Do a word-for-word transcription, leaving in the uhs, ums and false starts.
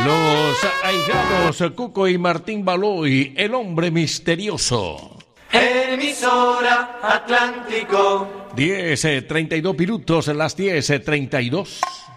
Los ahijados Cuco y Martín Baloy, el hombre misterioso. Emisora Atlántico. diez, treinta y dos minutos, las diez, treinta y dos.